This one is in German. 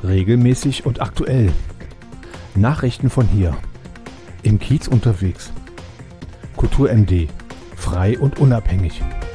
Regelmäßig und aktuell. Nachrichten von hier. Im Kiez unterwegs. Kultur MD. Frei und unabhängig.